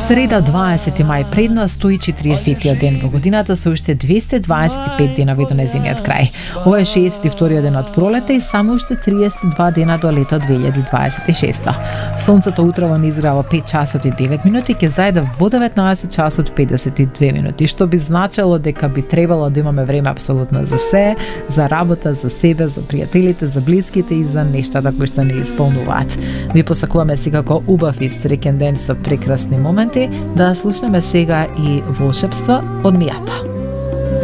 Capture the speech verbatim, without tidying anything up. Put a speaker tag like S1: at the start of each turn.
S1: Среда дваесети мај пред нас стои четиридесетиот ден во годината со уште двесте дваесет и пет денови до нејзиниот крај. Ова е шеесет и вториот ден од пролета и само уште триесет и два дена до лето две илјади дваесет и шеста. Сонцето утрово ни изграва пет часот и девет минути, ќе зајде во деветнаесет часот педесет и две минути, што би значило дека би требало да имаме време апсолутно за се, за работа, за себе, за пријателите, за блиските и за нештата кои што не исполнуваат. Ви посакуваме секако убав и среќен ден со прекрасни моменти, да слушнеме сега и волшебство од Мијата.